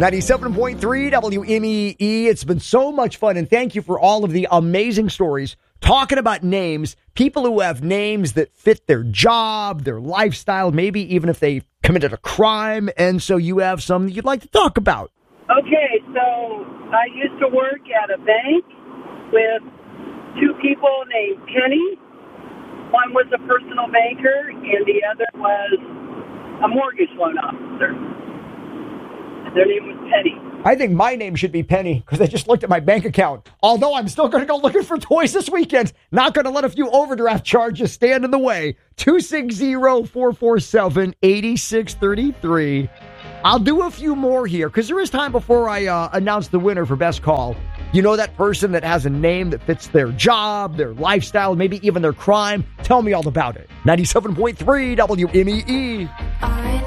97.3 WMEE. It's been so much fun, and thank you for all of the amazing stories talking about names, people who have names that fit their job, their lifestyle, maybe even if they committed a crime, and so you have some that you'd like to talk about. Okay, so I used to work at a bank with two people named Penny. One was a personal banker, and the other was a mortgage loan officer. Their name was Penny. I think my name should be Penny because I just looked at my bank account. Although I'm still going to go looking for toys this weekend. Not going to let a few overdraft charges stand in the way. 260-447-8633. I'll do a few more here because there is time before I announce the winner for Best Call. You know that person that has a name that fits their job, their lifestyle, maybe even their crime? Tell me all about it. 97.3 WMEE.